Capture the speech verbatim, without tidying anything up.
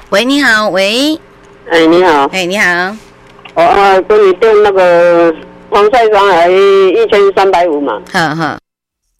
喂，你好，喂， 哎，你好， 哎，你好， 我啊跟你订那个防晒霜还一千三百五嘛， 呵呵，